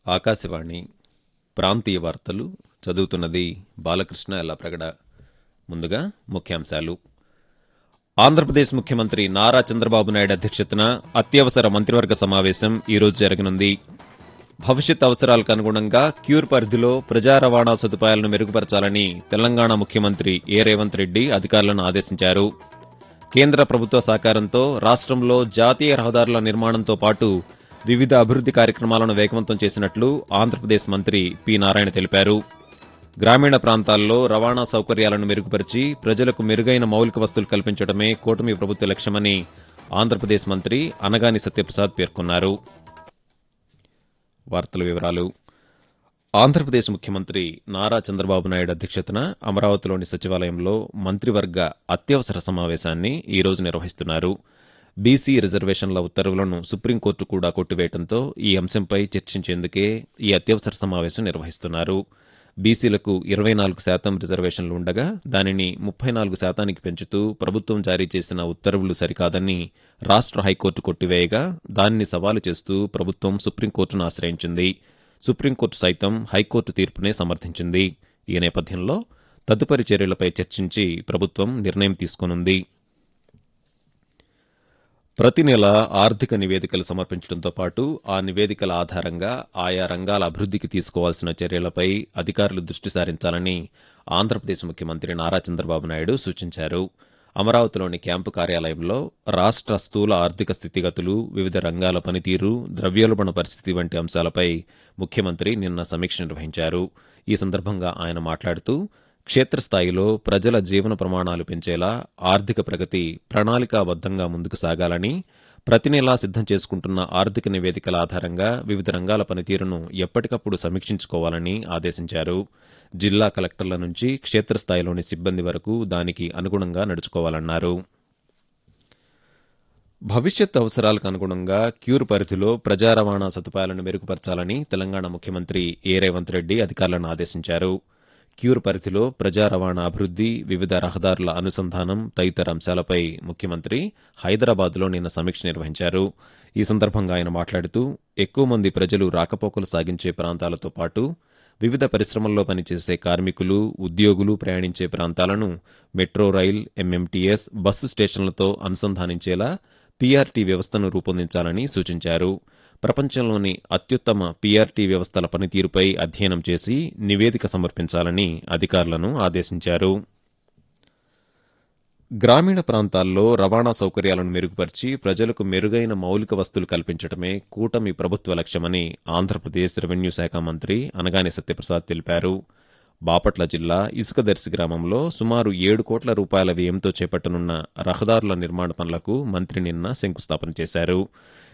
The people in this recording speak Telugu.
ఆకాశవాణి ప్రాంతీయ వార్తలు చదువుతున్నది బాలకృష్ణ ఎల్లప్రగడ. ముందుగా ముఖ్యాంశాలు. ఆంధ్రప్రదేశ్ ముఖ్యమంత్రి నారా చంద్రబాబు నాయుడు అధ్యక్షతన అత్యవసర మంత్రివర్గ సమావేశం ఈరోజు జరగనుంది. భవిష్యత్ అవసరాలకు అనుగుణంగా క్యూర్ పరిధిలో ప్రజా రవాణా సదుపాయాలను మెరుగుపరచాలని తెలంగాణ ముఖ్యమంత్రి రేవంత్ రెడ్డి అధికారులను ఆదేశించారు. కేంద్ర ప్రభుత్వ సహకారంతో రాష్ట్రంలో జాతీయ రహదారుల నిర్మాణంతో పాటు వివిధ అభివృద్ది కార్యక్రమాలను వేగవంతం చేసినట్లు ఆంధ్రప్రదేశ్ మంత్రి పి నారాయణ తెలిపారు. గ్రామీణ ప్రాంతాల్లో రవాణా సౌకర్యాలను మెరుగుపరిచి ప్రజలకు మెరుగైన మౌలిక వసతులు కల్పించడమే కూటమి ప్రభుత్వ లక్ష్యమని ఆంధ్రప్రదేశ్ మంత్రి అనగాని సత్యప్రసాద్ పేర్కొన్నారు. వార్తల వివరాలు. ఆంధ్రప్రదేశ్ ముఖ్యమంత్రి నారా చంద్రబాబు నాయుడు అధ్యక్షతన అమరావతిలోని సచివాలయంలో మంత్రివర్గ అత్యవసర సమావేశాన్ని ఈరోజు నిర్వహిస్తున్నారు. బీసీ రిజర్వేషన్ల ఉత్తర్వులను సుప్రీంకోర్టు కూడా కొట్టివేయడంతో ఈ అంశంపై చర్చించేందుకే ఈ అత్యవసర సమావేశం నిర్వహిస్తున్నారు. బీసీలకు 24% రిజర్వేషన్లు ఉండగా దానిని 34% పెంచుతూ ప్రభుత్వం జారీ చేసిన ఉత్తర్వులు సరికాదని రాష్ట్ర హైకోర్టు కొట్టివేయగా దానిని సవాలు చేస్తూ ప్రభుత్వం సుప్రీంకోర్టును ఆశ్రయించింది. సుప్రీంకోర్టు సైతం హైకోర్టు తీర్పునే సమర్థించింది. ఈ నేపథ్యంలో తదుపరి చర్యలపై చర్చించి ప్రభుత్వం నిర్ణయం తీసుకోనుంది. ప్రతి నెల ఆర్థిక నివేదికలు సమర్పించడంతో పాటు ఆ నివేదికల ఆధారంగా ఆయా రంగాల అభివృద్దికి తీసుకోవాల్సిన చర్యలపై అధికారులు దృష్టి సారించాలని ఆంధ్రప్రదేశ్ ముఖ్యమంత్రి నారా చంద్రబాబు నాయుడు సూచించారు. అమరావతిలోని క్యాంపు కార్యాలయంలో రాష్ట్ర స్థూల ఆర్థిక స్థితిగతులు, వివిధ రంగాల పనితీరు, ద్రవ్యోల్బణ పరిస్థితి వంటి అంశాలపై ముఖ్యమంత్రి నిన్న సమీక్ష నిర్వహించారు. ఈ సందర్భంగా ఆయన మాట్లాడుతూ క్షేత్రస్థాయిలో ప్రజల జీవన ప్రమాణాలు పెంచేలా ఆర్థిక ప్రగతి ప్రణాళికాబద్దంగా ముందుకు సాగాలని, ప్రతి నెలా సిద్దం చేసుకుంటున్న ఆర్థిక నివేదికల ఆధారంగా వివిధ రంగాల పనితీరును ఎప్పటికప్పుడు సమీక్షించుకోవాలని ఆదేశించారు. జిల్లా కలెక్టర్ల నుంచి క్షేత్రస్థాయిలోని సిబ్బంది వరకు దానికి అనుగుణంగా నడుచుకోవాలన్నారు. భవిష్యత్ అవసరాలకు అనుగుణంగా క్యూర్ పరిధిలో ప్రజా రవాణా సదుపాయాలను మెరుగుపరచాలని తెలంగాణ ముఖ్యమంత్రి రేవంత్ రెడ్డి అధికారులను ఆదేశించారు. క్యూర్ పరిధిలో ప్రజా రవాణా అభివృద్ది, వివిధ రహదారుల అనుసంధానం తదితర అంశాలపై ముఖ్యమంత్రి హైదరాబాద్లో నిన్న సమీక్ష నిర్వహించారు. ఈ సందర్భంగా ఆయన మాట్లాడుతూ ఎక్కువ మంది ప్రజలు రాకపోకలు సాగించే ప్రాంతాలతో పాటు వివిధ పరిశ్రమల్లో పనిచేసే కార్మికులు, ఉద్యోగులు ప్రయాణించే ప్రాంతాలను metro rail, MMTS, bus స్టేషన్లతో అనుసంధానించేలా PRT వ్యవస్థను రూపొందించాలని సూచించారు. ప్రపంచంలోని అత్యుత్తమ పీఆర్టీ వ్యవస్థల పనితీరుపై అధ్యయనం చేసి నివేదిక సమర్పించాలని అధికారులను ఆదేశించారు. గ్రామీణ ప్రాంతాల్లో రవాణా సౌకర్యాలను మెరుగుపరిచి ప్రజలకు మెరుగైన మౌలిక వసతులు కల్పించడమే కూటమి ప్రభుత్వ లక్ష్యమని ఆంధ్రప్రదేశ్ రెవెన్యూ శాఖ మంత్రి అనగాని సత్యప్రసాద్ తెలిపారు. బాపట్ల జిల్లా ఇసుకదర్శి గ్రామంలో సుమారు 7 కోట్ల రూపాయల వ్యయంతో చేపట్టనున్న రహదారుల నిర్మాణ పనులకు మంత్రి నిన్న శంకుస్థాపన చేశారు.